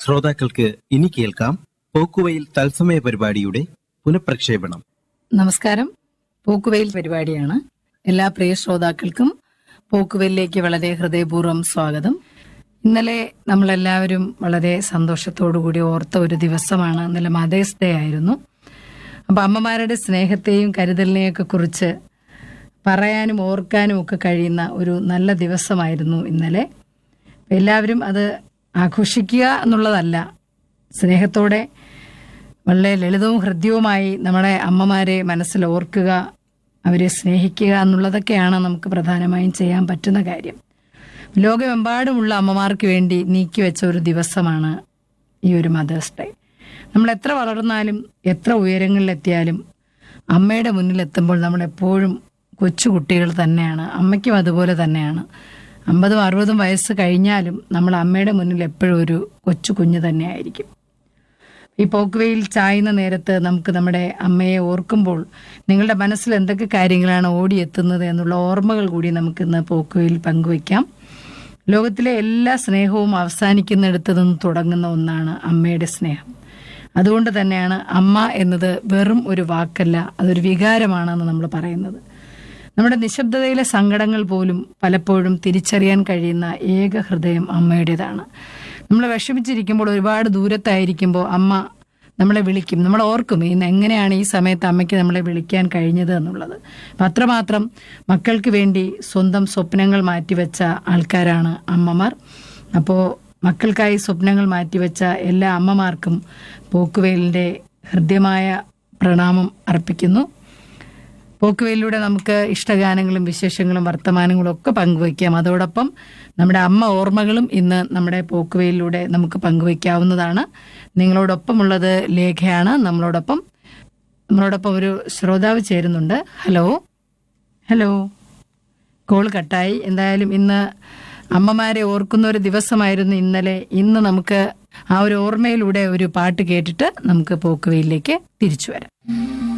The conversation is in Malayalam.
ശ്രോതാക്കൾക്ക് ഇനി കേൾക്കാം പോക്കുവെയിൽ തത്സമയ പരിപാടിയുടെ പുനഃപ്രക്ഷേപണം. നമസ്കാരം. പോക്കുവെയിൽ പരിപാടിയാണ്. എല്ലാ പ്രിയ ശ്രോതാക്കൾക്കും പോക്കുവെയിലേക്ക് വളരെ ഹൃദയപൂർവ്വം സ്വാഗതം. ഇന്നലെ നമ്മളെല്ലാവരും വളരെ സന്തോഷത്തോടുകൂടി ഓർത്ത ഒരു ദിവസമാണ്. ഇന്നലെ മദേഴ്സ് ഡേ ആയിരുന്നു. അപ്പം അമ്മമാരുടെ സ്നേഹത്തെയും കരുതലിനെയൊക്കെ കുറിച്ച് പറയാനും ഓർക്കാനും ഒക്കെ കഴിയുന്ന ഒരു നല്ല ദിവസമായിരുന്നു ഇന്നലെ. എല്ലാവരും അത് ആഘോഷിക്കുക എന്നുള്ളതല്ല, സ്നേഹത്തോടെ വളരെ ലളിതവും ഹൃദ്യവുമായി നമ്മുടെ അമ്മമാരെ മനസ്സിൽ ഓർക്കുക, അവരെ സ്നേഹിക്കുക എന്നുള്ളതൊക്കെയാണ് നമുക്ക് പ്രധാനമായും ചെയ്യാൻ പറ്റുന്ന കാര്യം. ലോകമെമ്പാടുമുള്ള അമ്മമാർക്ക് വേണ്ടി നീക്കിവെച്ച ഒരു ദിവസമാണ് ഈ ഒരു മദേഴ്സ് ഡേ. നമ്മൾ എത്ര വളർന്നാലും എത്ര ഉയരങ്ങളിലെത്തിയാലും അമ്മയുടെ മുന്നിലെത്തുമ്പോൾ നമ്മളെപ്പോഴും കൊച്ചു കുട്ടികൾ തന്നെയാണ്. അമ്മയ്ക്കും അതുപോലെ തന്നെയാണ്. 50-60 വയസ്സ് കഴിഞ്ഞാലും നമ്മൾ അമ്മയുടെ മുന്നിൽ എപ്പോഴും ഒരു കൊച്ചു കുഞ്ഞ് തന്നെയായിരിക്കും. ഈ പോക്കുവെയിൽ ചായുന്ന നേരത്ത് നമുക്ക് നമ്മുടെ അമ്മയെ ഓർക്കുമ്പോൾ നിങ്ങളുടെ മനസ്സിൽ എന്തൊക്കെ കാര്യങ്ങളാണ് ഓടിയെത്തുന്നത് എന്നുള്ള ഓർമ്മകൾ കൂടി നമുക്കിന്ന് പോക്കുവെയിൽ പങ്കുവയ്ക്കാം. ലോകത്തിലെ എല്ലാ സ്നേഹവും അവസാനിക്കുന്നിടത്ത് നിന്ന് തുടങ്ങുന്ന ഒന്നാണ് അമ്മയുടെ സ്നേഹം. അതുകൊണ്ട് തന്നെയാണ് അമ്മ എന്നത് വെറും ഒരു വാക്കല്ല, അതൊരു വികാരമാണെന്ന് നമ്മൾ പറയുന്നത്. നമ്മുടെ നിശബ്ദതയിലെ സങ്കടങ്ങൾ പോലും പലപ്പോഴും തിരിച്ചറിയാൻ കഴിയുന്ന ഏക ഹൃദയം അമ്മയുടേതാണ്. നമ്മൾ വിഷമിച്ചിരിക്കുമ്പോൾ, ഒരുപാട് ദൂരത്തായിരിക്കുമ്പോൾ അമ്മ നമ്മളെ വിളിക്കും. നമ്മൾ ഓർക്കും ഇന്ന് എങ്ങനെയാണ് ഈ സമയത്ത് അമ്മയ്ക്ക് നമ്മളെ വിളിക്കാൻ കഴിഞ്ഞത് എന്നുള്ളത്. അപ്പം അത്രമാത്രം മക്കൾക്ക് വേണ്ടി സ്വന്തം സ്വപ്നങ്ങൾ മാറ്റിവെച്ച ആൾക്കാരാണ് അമ്മമാർ. അപ്പോൾ മക്കൾക്കായി സ്വപ്നങ്ങൾ മാറ്റിവെച്ച എല്ലാ അമ്മമാർക്കും പോക്കുവെയിലിൻ്റെ ഹൃദ്യമായ പ്രണാമം അർപ്പിക്കുന്നു. പോക്കുവെയിലൂടെ നമുക്ക് ഇഷ്ടഗാനങ്ങളും വിശേഷങ്ങളും വർത്തമാനങ്ങളും ഒക്കെ പങ്കുവയ്ക്കാം. അതോടൊപ്പം നമ്മുടെ അമ്മ ഓർമ്മകളും ഇന്ന് നമ്മുടെ പോക്കുവെയിലൂടെ നമുക്ക് പങ്കുവയ്ക്കാവുന്നതാണ്. നിങ്ങളോടൊപ്പമുള്ളത് ലേഖയാണ്. നമ്മളോടൊപ്പം ഒരു ശ്രോതാവ് ചേരുന്നുണ്ട്. ഹലോ. കോൾ കട്ടായി. എന്തായാലും ഇന്ന് അമ്മമാരെ ഓർക്കുന്ന ഒരു ദിവസമായിരുന്നു ഇന്നലെ. ഇന്ന് നമുക്ക് ആ ഒരു ഓർമ്മയിലൂടെ ഒരു പാട്ട് കേട്ടിട്ട് നമുക്ക് പോക്കുവെയിലേക്ക് തിരിച്ചു വരാം.